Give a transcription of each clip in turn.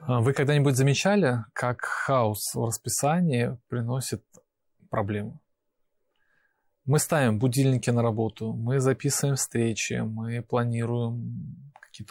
Вы когда-нибудь замечали, как хаос в расписании приносит проблемы? Мы ставим будильники на работу, мы записываем встречи, мы планируем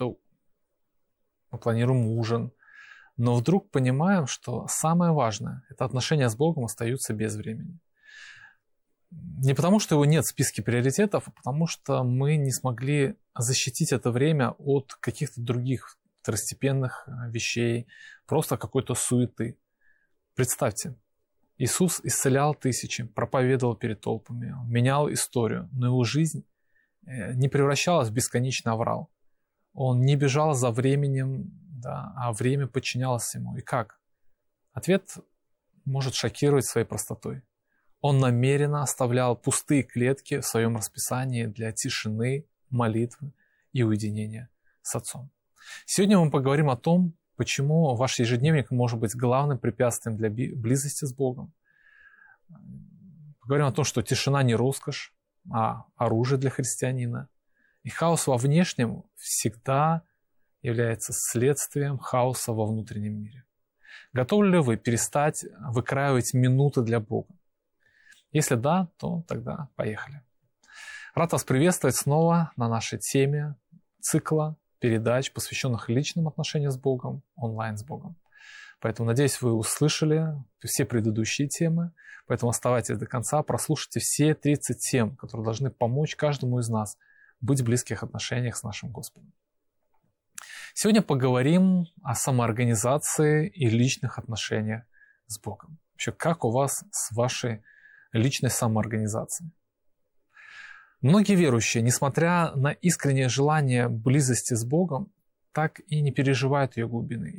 ужин, но вдруг понимаем, что самое важное – это отношения с Богом остаются без времени. Не потому, что его нет в списке приоритетов, а потому что мы не смогли защитить это время от каких-то других второстепенных вещей, просто какой-то суеты. Представьте, Иисус исцелял тысячи, проповедовал перед толпами, менял историю, но его жизнь не превращалась в бесконечный аврал. Он не бежал за временем, а время подчинялось ему. И как? Ответ может шокировать своей простотой. Он намеренно оставлял пустые клетки в своем расписании для тишины, молитвы и уединения с Отцом. Сегодня мы поговорим о том, почему ваш ежедневник может быть главным препятствием для близости с Богом. Поговорим о том, что тишина не роскошь, а оружие для христианина. И хаос во внешнем всегда является следствием хаоса во внутреннем мире. Готовы ли вы перестать выкраивать минуты для Бога? Если да, то тогда поехали. Рад вас приветствовать снова на нашей теме цикла передач, посвященных личным отношениям с Богом, онлайн с Богом. Поэтому, надеюсь, вы услышали все предыдущие темы, поэтому оставайтесь до конца, прослушайте все 30 тем, которые должны помочь каждому из нас быть в близких отношениях с нашим Господом. Сегодня поговорим о самоорганизации и личных отношениях с Богом. Вообще, как у вас с вашей личной самоорганизацией? Многие верующие, несмотря на искреннее желание близости с Богом, так и не переживают ее глубины.